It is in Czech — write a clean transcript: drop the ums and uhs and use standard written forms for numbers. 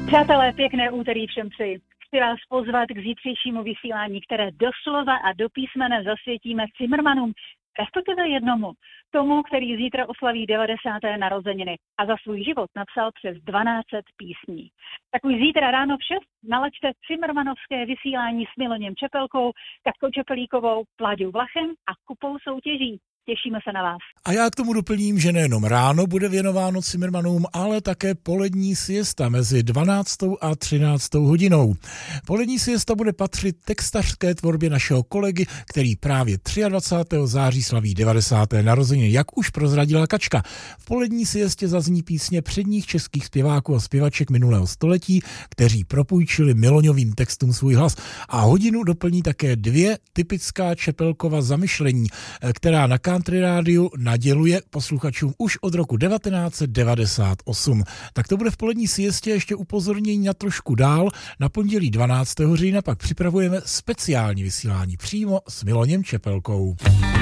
Přátelé, pěkné úterý všem přeji. Chci vás pozvat k zítřejšímu vysílání, které doslova a do písmene zasvětíme Cimrmanům, respektive jednomu, tomu, který zítra oslaví 90. narozeniny a za svůj život napsal přes 1200 písní. Tak už zítra ráno v 6 nalaďte Cimrmanovské vysílání s Miloněm Čepelkou, Katkou Čepelíkovou, Vláďou Vlachem a kupou soutěží. Těšíme se na vás. A já k tomu doplním, že nejenom ráno bude věnováno Cimrmanům, ale také polední siesta mezi 12. a 13. hodinou. Polední siesta bude patřit textařské tvorbě našeho kolegy, který právě 23. září slaví 90. narozeniny, jak už prozradila Kačka. V polední siestě zazní písně předních českých zpěváků a zpěvaček minulého století, kteří propůjčili Miloňovým textům svůj hlas. A hodinu doplní také 2 typická Čepelkova zamyšlení, která na Country rádiu naděluje posluchačům už od roku 1998. Tak to bude v polední siestě, ještě upozornění na trošku dál. Na pondělí 12. října pak připravujeme speciální vysílání přímo s Miloněm Čepelkou.